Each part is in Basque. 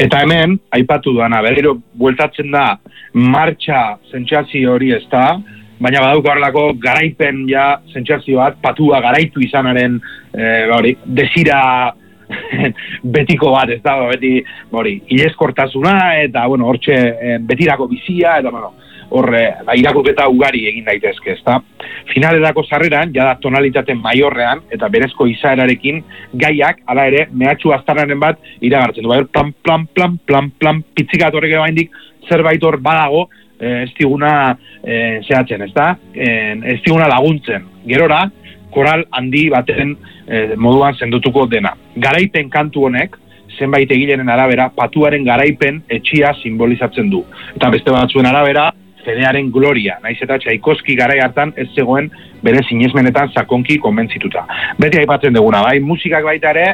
Eta hemen, aipatu duana, berriro bueltatzen da martxa sentsazio hori ez da, baina badauko horrelako garaipen ja sentsazio bat, patua garaitu izanaren desira betiko bat, ez da, beti, hilezkortasuna, eta, hortxe betirako bizia, eta, irakurketa ugari egin daitezke, ez da. Finalerako sarreran, jada tonalitate maiorrean, eta berezko izaerarekin, gaiak, hala ere, mehatxu aztararen bat iragartzen du. Plan, pitzikat horrek ebaindik, zerbait hor badago, ez diguna zehatzen, ez da? Ez diguna laguntzen. Gerora, koral handi baten moduan sendotuko dena. Garaipen kantu honek, zenbait egileren arabera, patuaren garaipen etxia simbolizatzen du. Eta beste batzuen arabera, fedearen gloria, naiz eta Txaikovski garai hartan ez zegoen bere sinesmenetan sakonki konbentzituta. Beti aipatzen duguna, bai, musikak baita ere,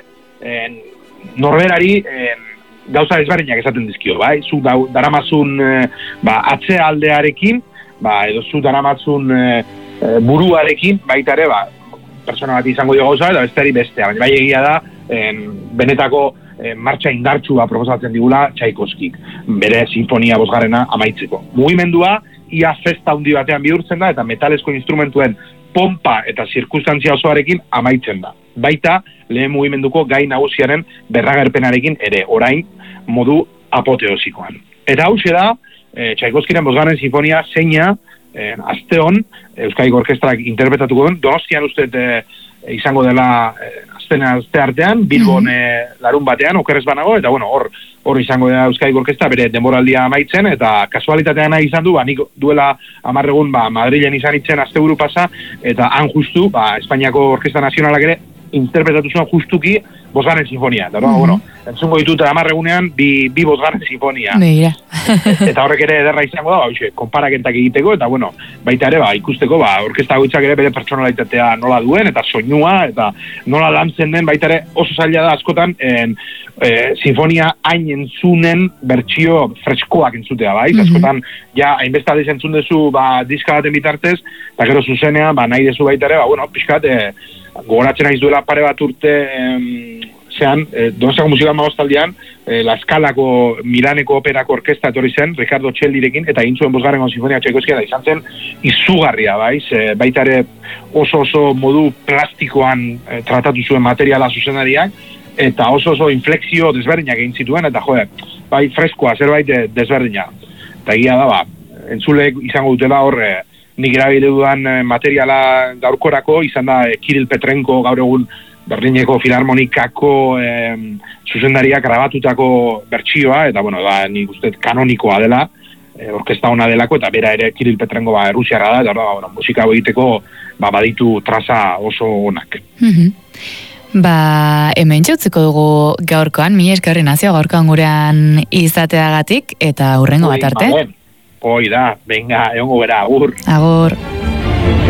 norberari gauza ezberdinak esaten dizkio, bai, zu daramazun atzealdearekin, edo zu daramazun buruarekin, baita ere, persona bat izango dio gauza, eta besteari bestea, baina bai egia da, benetako martxa indartsua proposatzen digula Txaikovskik, bere sinfonia 5. amaitzeko. Mugimendua ia festa handi batean bihurtzen da eta metalezko instrumentuen pompa eta zirkustantzia osoarekin amaitzen da. Baita lehen mugimenduko gai nagusiaren berragerpenarekin ere, orain modu apoteosikoan. Eta hauxe da Txaikovskiren 5. sinfonia zeina asteon Euskadiko Orkestrak interpretatuko duen, Donostian uste izango dela aste artean, Bilbon larun batean, okerrez banago, eta hor izango da Euskadiko Orkestra bere denboraldia amaitzen, eta kasualitatean izan du, nik duela 10 egun Madrilen izan itzen asteburu pasa, eta han justu, Espainiako Orkestra Nazionalak ere interpretatu zuen justuki 5. sinfonia. Eta entzungo ditut 10 egunean bi 5. sinfonia. Eta horrek ere ederra izango da, konparaketak egiteko, eta baita ere ikusteko orkesta goitzak ere bere pertsonalitatea nola duen, eta soinua, eta nola lantzen den, baita ere oso zaila da askotan sinfonia hain entzunen bertsio freskoak entzutea, bai? Askotan, hainbeste aldiz entzun dezu diska baten bitartez, eta gero zuzenean, nahi dezu baita ere, pixkat, gogoratzen naiz duela pare bat urte Donostiako Musika Magostaldian, La Scalako Milaneko operako orkesta etorri zen, Ricardo Cellirekin, eta egin zuen 5. sinfonia Txaikovskia, da izan zen izugarria, baita ere oso modu plastikoan tratatu zuen materiala zuzenariak, eta oso inflexio desberdinak egin zituen, eta freskoa, zerbait desberdina. Eta egia da, entzulek izango dutela hor, nik erabile dudan materiala gaurkorako, izan da Kirill Petrenko gaur egun Berlineko Filarmonikako zuzendariak grabatutako bertsioa, eta nik uste kanonikoa dela, orkesta ona delako, eta bera ere Kirill Petrenko Errusiarra da, eta musika egiteko baditu traza oso onak. Hemen txutziko dugu gaurkoan, mi eskerri nazio gaurkoan gurean izateagatik, eta hurrengo bat arte. Hoi da, venga, egongo bera, agur. Agur.